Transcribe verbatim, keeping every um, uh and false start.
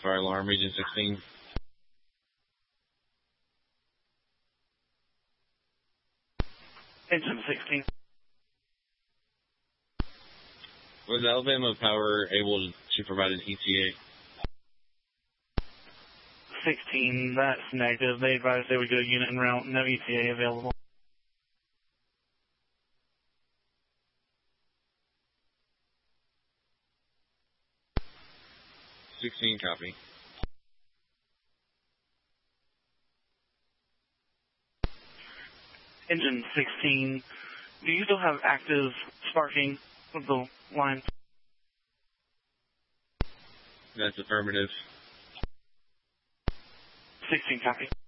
Fire alarm, Region sixteen. Engine sixteen. Was Alabama Power able to provide an E T A? sixteen, that's negative. They advised they would go unit en route, no E T A available. sixteen, copy. Engine sixteen, do you still have active sparking of the line? That's affirmative. sixteen, copy.